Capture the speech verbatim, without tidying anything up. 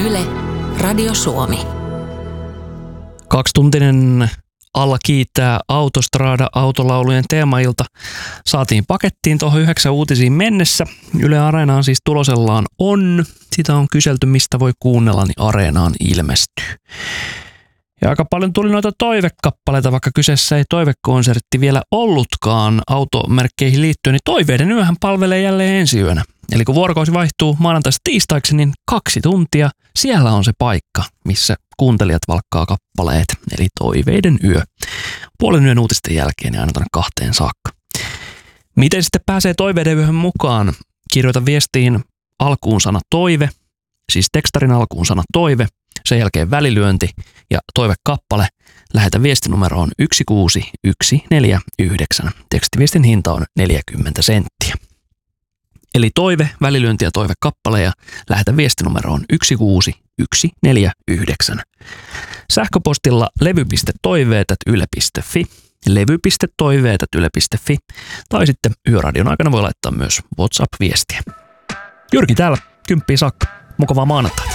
Yle, Radio Suomi. Kaksituntinen alla kiittää Autostrada autolaulujen teemailta. Saatiin pakettiin tuohon yhdeksän uutisiin mennessä. Yle Areenaan siis tulosellaan on. Sitä on kyselty, mistä voi kuunnella, niin Areenaan ilmestyy. Ja aika paljon tuli noita toivekappaleita, vaikka kyseessä ei toivekonsertti vielä ollutkaan automerkkeihin liittyen, niin Toiveiden yöhän palvelee jälleen ensi yönä. Eli kun vuorokausi vaihtuu maanantaista tiistaiksi, niin kaksi tuntia siellä on se paikka, missä kuuntelijat valkkaa kappaleet, eli Toiveiden yö. Puolen yön uutisten jälkeen ja aina tuonne kahteen saakka. Miten sitten pääsee Toiveiden yöhön mukaan? Kirjoita viestiin alkuun sana toive, siis tekstarin alkuun sana toive, sen jälkeen välilyönti ja toivekappale. Lähetä viestinumeroon yksi kuusi yksi neljä yhdeksän. Tekstiviestin hinta on neljäkymmentä senttiä. Eli toive, välilyönti ja toivekappale ja lähetä viestinumeroon yksi kuusi yksi neljä yhdeksän. Sähköpostilla levy piste toiveet ät yle piste fi, levy piste toiveet ät yle piste fi tai sitten Yöradion aikana voi laittaa myös WhatsApp-viestiä. Jyrki täällä, kymppiin saakka. Mukavaa maanantaita.